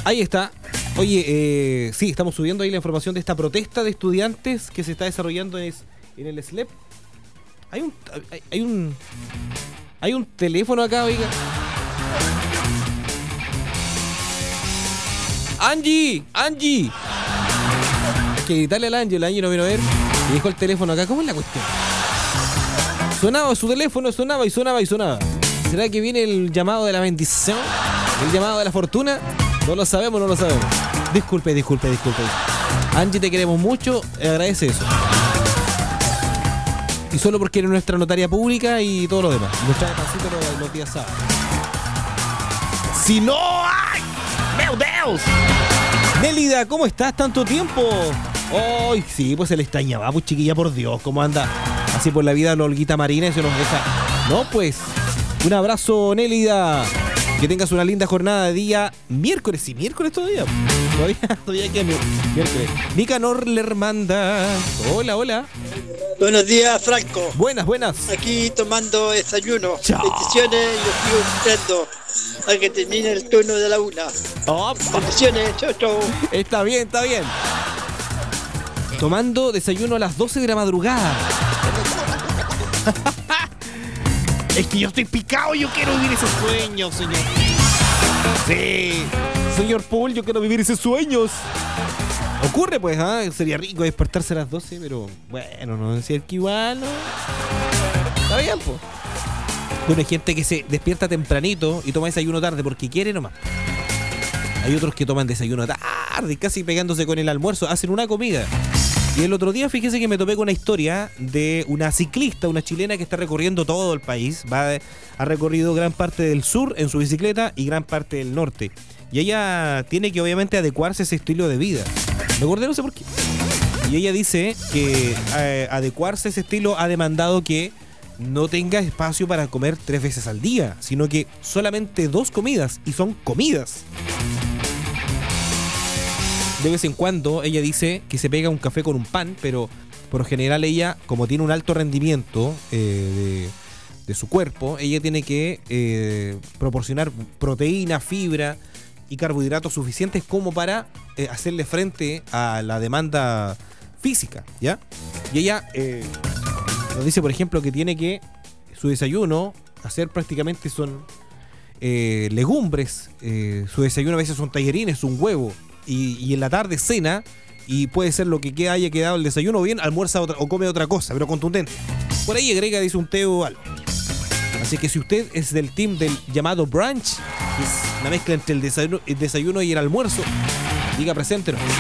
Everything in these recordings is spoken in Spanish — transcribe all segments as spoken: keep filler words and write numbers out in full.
Ahí está. Oye, eh, sí, estamos subiendo ahí la información de esta protesta de estudiantes que se está desarrollando en, en el S L E P. Hay un, hay, hay un, hay un teléfono acá, oiga. Angie, Angie. Hay que gritarle a la Angie, la Angie no vino a ver y dejó el teléfono acá. ¿Cómo es la cuestión? Sonaba su teléfono, sonaba y sonaba y sonaba. ¿Será que viene el llamado de la bendición? ¿El llamado de la fortuna? No lo sabemos, no lo sabemos. Disculpe, disculpe, disculpe. Angie, te queremos mucho, agradece eso. Y solo porque eres nuestra notaria pública y todo lo demás. Nos trae pasito los, los días sábados. Si no hay... ¡Meu Deus! Nélida, ¿cómo estás? ¿Tanto tiempo? Ay, oh, sí, pues se le extrañaba, pues chiquilla, por Dios, ¿cómo anda? Así por la vida, la Olguita Marina, eso nos deja. No, pues, un abrazo, Nélida. Que tengas una linda jornada de día miércoles. Sí, miércoles todavía. Todavía, todavía que miércoles. Nicanor Lermanda. Hola, hola. Buenos días, Franco. Buenas, buenas. Aquí tomando desayuno. Chao. Bendiciones, yo sigo escuchando a que termine el turno de la una. Oh, bendiciones, chau, chau. Está bien, está bien. Tomando desayuno a las doce de la madrugada. Es que yo estoy picado y yo quiero vivir ese sueño, señor. Sí, señor Paul, yo quiero vivir esos sueños. Ocurre, pues, ¿ah? ¿eh? Sería rico despertarse a las doce, pero bueno, no decir que igual, ¿no? Está bien, pues. Bueno, hay gente que se despierta tempranito y toma desayuno tarde porque quiere nomás. Hay otros que toman desayuno tarde, casi pegándose con el almuerzo, hacen una comida. Y el otro día, fíjese que me topé con una historia de una ciclista, una chilena que está recorriendo todo el país. Va, ha recorrido gran parte del sur en su bicicleta y gran parte del norte. Y ella tiene que obviamente adecuarse a ese estilo de vida. Me acordé, no sé por qué. Y ella dice que eh, adecuarse a ese estilo ha demandado que no tenga espacio para comer tres veces al día, sino que solamente dos comidas, y son comidas. De vez en cuando ella dice que se pega un café con un pan, pero por lo general ella, como tiene un alto rendimiento eh, de, de su cuerpo, ella tiene que eh, proporcionar proteína, fibra y carbohidratos suficientes como para eh, hacerle frente a la demanda física, ¿ya? Y ella eh, nos dice, por ejemplo, que tiene que su desayuno hacer prácticamente son eh, legumbres, eh, su desayuno a veces son tallarines, un huevo. Y, y en la tarde cena, y puede ser lo que queda, haya quedado el desayuno, o bien almuerza otra, o come otra cosa, pero contundente. Por ahí agrega, dice, un té o algo. Así que si usted es del team del llamado brunch, que es una mezcla entre el desayuno, el desayuno y el almuerzo, diga presente, ¿no?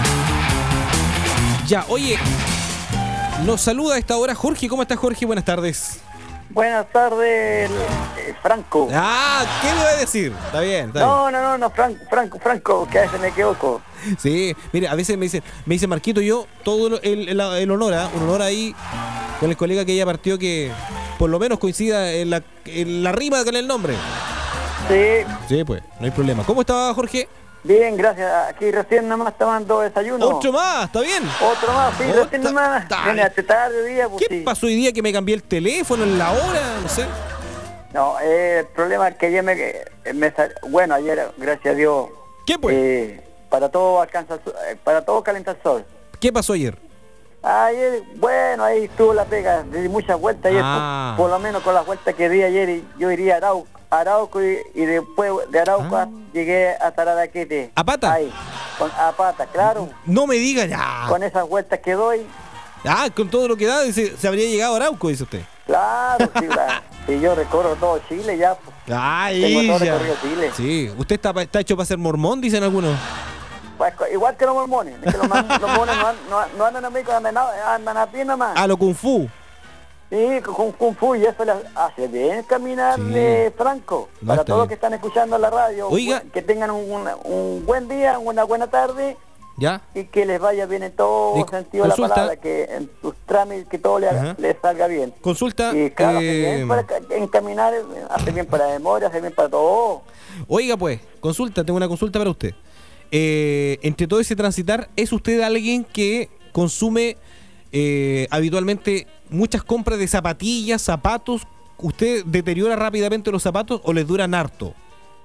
Ya, oye, nos saluda a esta hora Jorge. ¿Cómo estás, Jorge? Buenas tardes. Buenas tardes, eh, Franco. Ah, ¿qué le voy a decir? Está bien, está no, bien. No, no, no, Franco, Franco, Franco, que a veces me equivoco. Sí, mire, a veces me dicen, me dice Marquito, yo todo el, el, el honor, ¿eh? un honor ahí con el colega que ella partió, que por lo menos coincida en la, en la rima con el nombre. Sí. Sí, pues, no hay problema. ¿Cómo está, Jorge? Bien, gracias. Aquí recién nada más tomando desayuno. Otro más, ¿está bien? Otro más, sí, Otra, recién nada más. Viene hasta tarde hoy día, pues. ¿Qué sí. pasó hoy día que me cambié el teléfono en la hora? No sé. No, eh, el problema es que ayer me, me sal... bueno, ayer, gracias a Dios. ¿Qué pues? Eh, para todo alcanza el sol, eh, para todo calienta el sol. ¿Qué pasó ayer? Ayer, bueno, ahí estuvo la pega, di muchas vueltas ayer, Ah. por, por lo menos con las vueltas que di ayer, yo iría a Arauco, Arauco y, y después de Arauco Ah. llegué a Taradaquete. ¿A pata? Ahí, con, a pata, claro. No me diga ya. Con esas vueltas que doy, Ah, con todo lo que da, dice, se habría llegado a Arauco, dice usted. claro, sí, la, si yo recorro todo Chile ya, pues, Ay, tengo todo ya. recorrido Chile. Sí, usted está, pa- está hecho para ser mormón, dicen algunos. Pues, igual que los mormones, es que los, man- los mormones no, an- no, no andan a México, andan, a- andan a pie nomás. A lo Kung Fu. Sí, con Kung Fu, y eso les hace bien caminar, Sí. de Franco. No, Para está todos los bien. que están escuchando la radio, Oiga. que tengan un, una- un buen día, una buena tarde, ¿Ya? y que les vaya bien en todo Y sentido de la consulta. palabra, que en sus trámites, que todo les, Ajá. les salga bien. Consulta. Y claro, hace eh, bien para ca- encaminar, hace bien para la memoria, hace bien para todo. Oiga, pues, consulta, tengo una consulta para usted. Eh, entre todo ese transitar, ¿es usted alguien que consume eh, habitualmente muchas compras de zapatillas, zapatos? ¿Usted deteriora rápidamente los zapatos o les duran harto?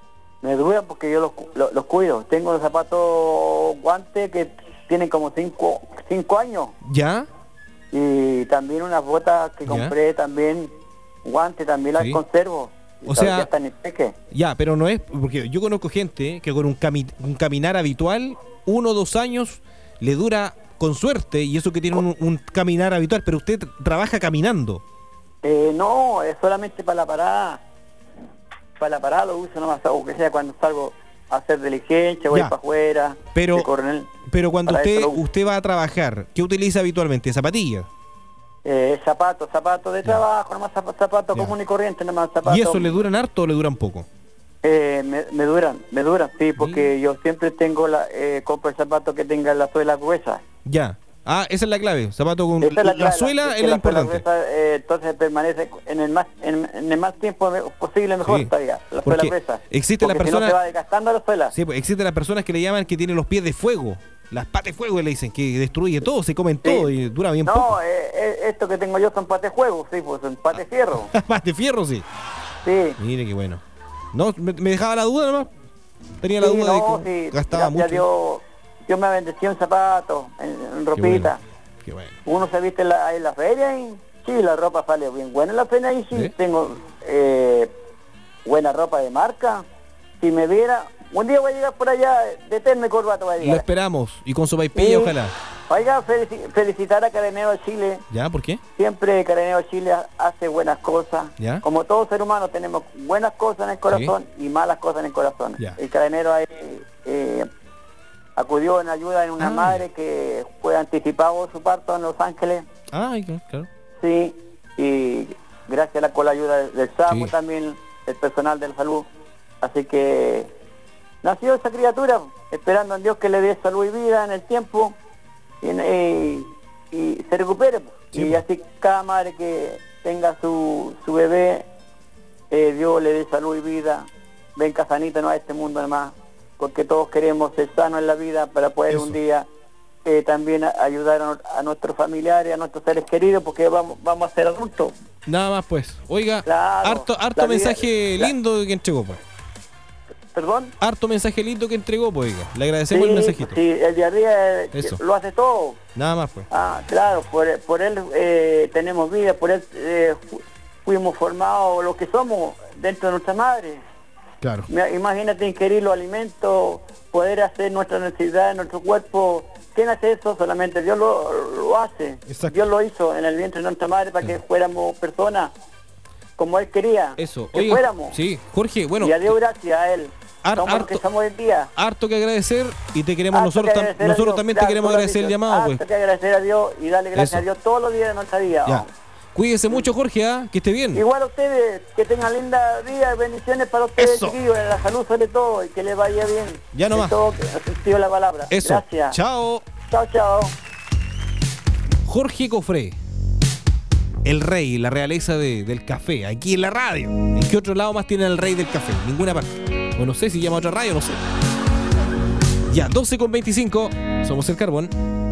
Me duran porque yo los, cu- lo- los cuido. Tengo los zapatos guantes que tienen como cinco, cinco años. ¿Ya? Y también unas botas que Ya. compré también, guantes también las Sí. conservo. Y O todavía sea- están en peque. Ya, pero no es... Porque yo conozco gente que con un, cami- un caminar habitual, uno o dos años, le dura con suerte, y eso que tiene un, un caminar habitual, pero usted trabaja caminando. Eh, no, es solamente para la parada. Para la parada lo uso nomás, o que sea cuando salgo a hacer diligencia, voy Ya. para afuera, Pero- de coronel. Pero cuando Para usted eso lo uso. usted va a trabajar, ¿qué utiliza habitualmente? ¿Zapatillas? Eh, zapatos, zapatos de trabajo, nomás zap- zapatos Ya. común y corriente, nomás zapatos. ¿Y eso le duran harto o le duran poco? Eh, me, me duran, me duran, sí, porque yo siempre tengo la, eh, compro el zapato que tenga la suela gruesa. Ya. Ah, esa es la clave. Zapato con Esa la, clave, suela que es la la suela importante. gruesa, eh, entonces permanece en el más en, en el más tiempo me- posible mejor Sí. todavía, la Porque suela gruesa. existe la Porque si persona- no se va desgastando la suela. Sí, pues existen las personas que le llaman que tienen los pies de fuego. Las patas de fuego le dicen que destruye todo, se comen todo y dura bien poco. No, eh, eh, esto que tengo yo son pates juego, sí, pues son pates fierro. Más de fierro, sí. Sí. Mire qué bueno. No, me, me dejaba la duda nomás. Tenía la Sí, duda no, de que sí, gastaba gracias a mucho. Dios, Dios me ha bendecido en zapatos, en, en Qué ropita. bueno, qué bueno. Uno se viste en la, en la feria y sí, la ropa sale bien buena en la feria y sí, ¿Sí? tengo eh, buena ropa de marca. Si me viera, un día voy a llegar por allá, de terno y corbata voy a Lo llegar. esperamos. Y con sopaipilla, Sí. ojalá. Oiga, felici- felicitar a Careneo Chile. ¿Ya? ¿Por qué? Siempre Careneo Chile ha- hace buenas cosas. Ya. Como todo ser humano tenemos buenas cosas en el corazón y malas cosas en el corazón. Ya. El Carenero ahí, eh, acudió en ayuda en una Ah. madre que fue anticipado su parto en Los Ángeles. Ay, claro. Sí, y gracias a la, con la ayuda del, del SAMU Sí. también, el personal de la salud. Así que nació esa criatura, esperando en Dios que le dé salud y vida en el tiempo y, y- y se recupere. Sí, y pues. así cada madre que tenga su, su bebé, eh, Dios le dé salud y vida, venga sanita no a este mundo además, porque todos queremos ser sanos en la vida para poder Eso. un día eh, también a- ayudar a, a nuestros familiares, a nuestros seres queridos, porque vamos vamos a ser adultos. Nada más, pues. Oiga, Claro, harto, harto la vida- mensaje la- lindo que entregó, pues. ¿Perdón? Harto mensaje lindo que entregó, pues, oiga. Le agradecemos el mensajito. sí, el día a día eh, Eso. lo hace todo. Nada más, pues. Ah, claro, por, por él eh, tenemos vida, por él eh, fu- fuimos formados lo que somos dentro de nuestra madre. Claro. Mira, imagínate ingerir los alimentos, poder hacer nuestra necesidad en nuestro cuerpo. ¿Quién hace eso? Solamente Dios lo, lo hace. Exacto. Dios lo hizo en el vientre de nuestra madre para que fuéramos personas como Él quería Eso. que Oiga, fuéramos. sí, Jorge, bueno, Y a Dios gracias a Él. Har- somos los harto- que somos hoy en día. harto que agradecer y te queremos Harto nosotros, que tam- agradecer a nosotros Dios. también te Ya, queremos tú lo has agradecer el dicho. llamado, pues. Harto que agradecer a Dios y darle gracias Eso. a Dios todos los días de nuestra vida. Ya. Cuídese mucho, Jorge, ¿ah? Que esté bien. Igual a ustedes, que tengan linda vida y bendiciones para ustedes, Eso. chiquillos, en la salud sobre todo, y que les vaya bien. Ya nomás. En todo sentido de la palabra. Eso. Gracias. Chao. Chao, chao. Jorge Cofré, el rey, la realeza de- del café, aquí en la radio. ¿En qué otro lado más tiene el rey del café? Ninguna parte. O no sé si llama a otra radio, no sé. Ya, doce con veinticinco. Somos el Carbón.